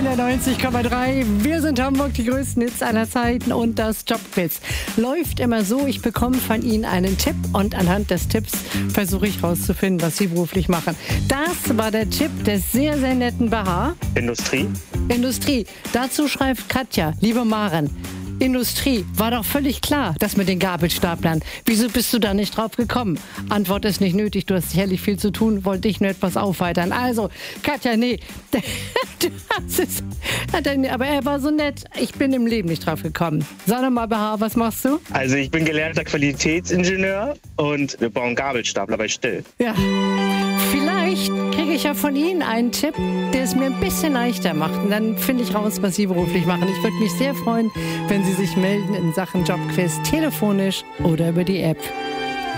90,3. Wir sind Hamburg, die größten Hits aller Zeiten und das Jobquiz läuft immer so. Ich bekomme von Ihnen einen Tipp und anhand des Tipps versuche ich herauszufinden, was Sie beruflich machen. Das war der Tipp des sehr, sehr netten Bahar. Industrie. Dazu schreibt Katja, liebe Maren, Industrie, war doch völlig klar, das mit den Gabelstaplern. Wieso bist du da nicht drauf gekommen? Antwort ist nicht nötig, du hast sicherlich viel zu tun, wollte ich nur etwas aufheitern. Also, Katja, nee, aber er war so nett, ich bin im Leben nicht drauf gekommen. Sag doch mal, Bahar, was machst du? Also ich bin gelernter Qualitätsingenieur und wir bauen Gabelstapler bei Still. Ja, vielleicht kriege ich ja von Ihnen einen Tipp, der es mir ein bisschen leichter macht. Und dann finde ich raus, was Sie beruflich machen. Ich würde mich sehr freuen, wenn Sie sich melden in Sachen Jobquiz, telefonisch oder über die App.